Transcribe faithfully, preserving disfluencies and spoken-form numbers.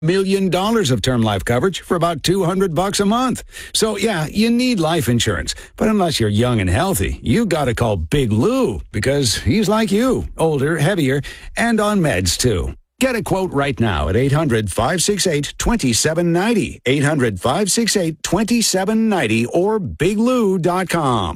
million dollars of term life coverage for about two hundred bucks a month. So yeah, you need life insurance. But unless you're young and healthy, you gotta call Big Lou, because he's like you, older, heavier, and on meds too. Get a quote right now at eight hundred, five six eight, two seven nine zero, eight hundred, five six eight, two seven nine zero, or big lou dot com.